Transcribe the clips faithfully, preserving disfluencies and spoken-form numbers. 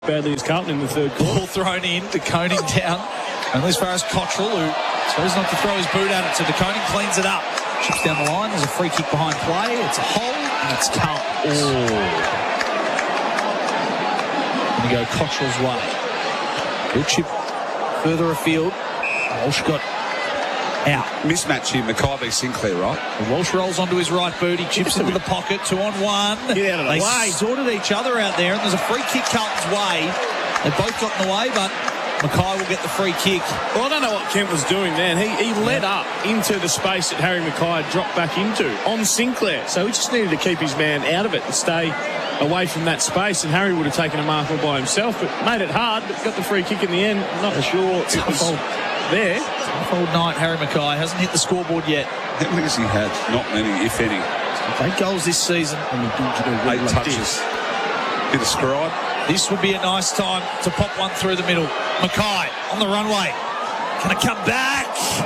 badly as Carlton in the third quarter. Ball thrown in to Koning down. Only as far as Cottrell, who chose not to throw his boot at it. So the Koning cleans it up. Chips down the line. There's a free kick behind play. It's a hole, and it's Carlton. Oh. Going to go Cottrell's way. Good chip further afield. Walsh got out. Mismatch here, Mackay v Sinclair, right? Walsh rolls onto his right boot. He chips into the pocket. Two on one. Get out of the they way. sorted each other out there, and there's a free kick Carlton's way. They both got in the way, but Mackay will get the free kick. Well, I don't know what Kemp was doing then. He, he led up into the space that Harry Mackay dropped back into on Sinclair. So he just needed to keep his man out of it and stay away from that space. And Harry would have taken a mark all by himself, but made it hard, but got the free kick in the end. Not sure it was there. Tough old night, Harry Mackay. Hasn't hit the scoreboard yet. How many has he had? Not many, if any. Eight goals this season. Eight touches. Bit of scribe. This would be a nice time to pop one through the middle. Mackay on the runway. Can it come back?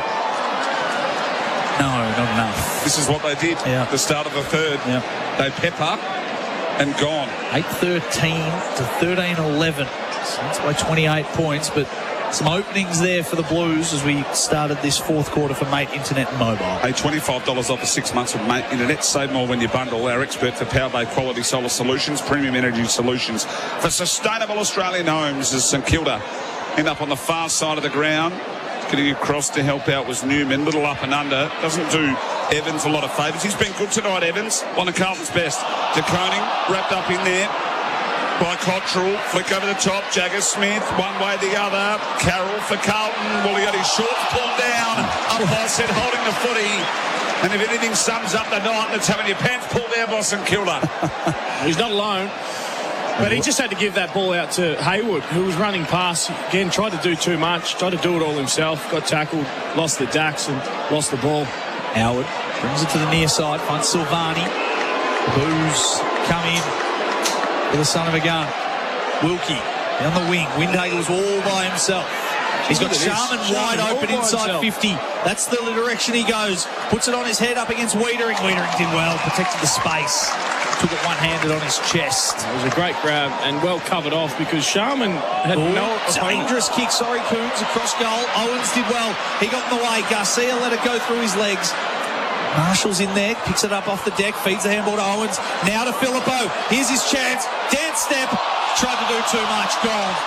No, not enough. This is what they did Yeah. at the start of the third. Yeah. They pepper and gone. eight thirteen to thirteen eleven. So that's by twenty-eight points, but some openings there for the Blues as we started this fourth quarter for Mate Internet and Mobile. Hey, twenty-five dollars off for six months with Mate Internet. Save more when you bundle. Our expert for Power Bay Quality Solar Solutions, Premium Energy Solutions for sustainable Australian homes as St Kilda end up on the far side of the ground. Getting across to help out was Newman. Little up and under. Doesn't do Evans a lot of favours. He's been good tonight, Evans. One of Carlton's best. De Koning wrapped up in there by Cottrell. Flick over the top. Jagger Smith, one way the other. Carroll for Carlton. Well, he got his shorts pulled down. Umpire said holding the footy. And if anything sums up the night, that's having your pants pulled down by St Kilda. He's not alone. But he just had to give that ball out to Hayward, who was running past. Again, tried to do too much. Tried to do it all himself. Got tackled. Lost the Dax and lost the ball. Howard brings it to the near side. Finds Silvani. The Blues come in for the son of a gun. Wilkie down the wing. Windhager was all by himself. He's got Look at this. Sharman Sharman wide all open by inside himself. fifty. That's the direction he goes. Puts it on his head up against Wiedering. Wiedering did well. Protected the space. Took it one-handed on his chest. It was a great grab and well covered off because Sharman had Ooh, no opponent. dangerous kick. Sorry, Coons. Across goal. Owens did well. He got in the way. Garcia let it go through his legs. Marshall's in there. Picks it up off the deck. Feeds the handball to Owens. Now to Filippo. Here's his chance. Dance step. Tried to do too much. Gone.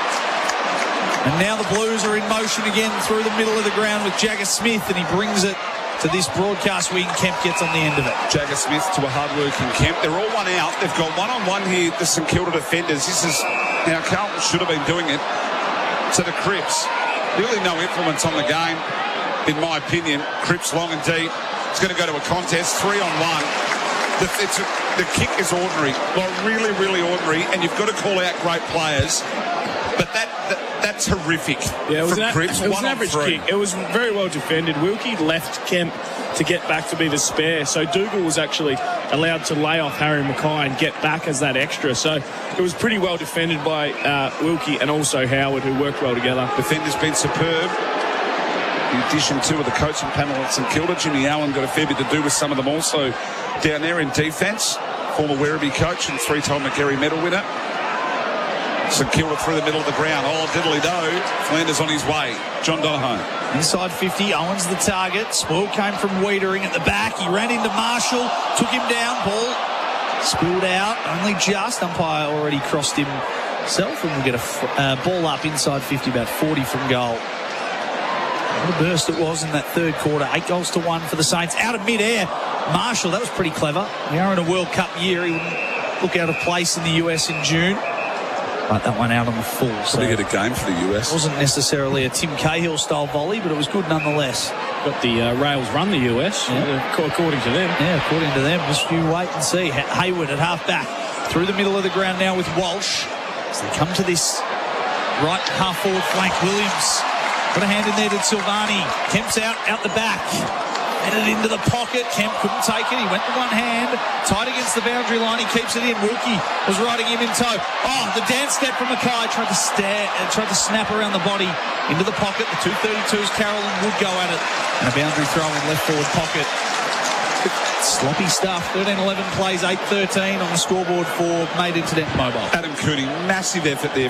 And now the Blues are in motion again through the middle of the ground with Jagger Smith, and he brings it to this broadcast wing. Kemp gets on the end of it. Jagger Smith to a hard-working Kemp. They're all one out. They've got one-on-one here, the St Kilda defenders. This is now Carlton should have been doing it to the Cripps. Really no influence on the game, in my opinion. Cripps long and deep. It's going to go to a contest, three on one. The, it's a, the kick is ordinary, like really, really ordinary, and you've got to call out great players. But that, that that's horrific. Yeah, it was, from an, Cripps. it was one an on average three. kick. It was very well defended. Wilkie left Kemp to get back to be the spare. So Dougal was actually allowed to lay off Harry Mackay and get back as that extra. So it was pretty well defended by uh, Wilkie and also Howard, who worked well together. Defender's been superb. In addition to the coaching panel at St Kilda, Jimmy Allen got a fair bit to do with some of them also down there in defence. Former Werribee coach and three-time McGarry medal winner. St Kilda through the middle of the ground. Oh, diddly-do. Flanders on his way. John Donohoe. Inside fifty, Owens the target. Spoil came from Wiedering at the back. He ran into Marshall, took him down. Ball spilled out, only just. Umpire already crossed himself, and we'll get a uh, ball up inside fifty, about forty from goal. What a burst it was in that third quarter. Eight goals to one for the Saints. Out of mid-air, Marshall, that was pretty clever. We are in a World Cup year. He wouldn't look out of place in the U S in June. But that one out on the full. So Probably get a game for the U S. it wasn't necessarily a Tim Cahill-style volley, but it was good nonetheless. Got the uh, Rails run the U S, Yeah. uh, according to them. Yeah, according to them, just you wait and see. Ha- Hayward at half-back. Through the middle of the ground now with Walsh. As they come to this right half-forward flank, Williams. Got a hand in there to Silvani. Kemp's out, out the back. Headed into the pocket. Kemp couldn't take it. He went to one hand. Tight against the boundary line. He keeps it in. Wilkie was riding him in tow. Oh, the dance step from Mackay. Tried to stare, uh, tried to snap around the body into the pocket. The two thirty-twos, Carroll and Wood go at it. And a boundary throw in left forward pocket. Sloppy stuff. thirteen eleven plays eight thirteen on the scoreboard for Made Internet Mobile. Adam Cooney, massive effort there